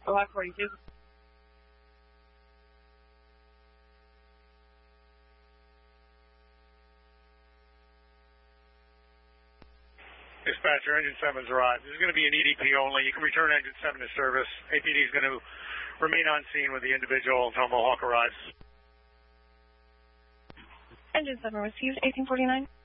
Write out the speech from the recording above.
Ohio 42. Dispatcher, Engine 7's arrived. This is going to be an EDP only. You can return Engine 7 to service. APD is going to remain on scene with the individual until Mohawk arrives. Engine 7 received, 1849.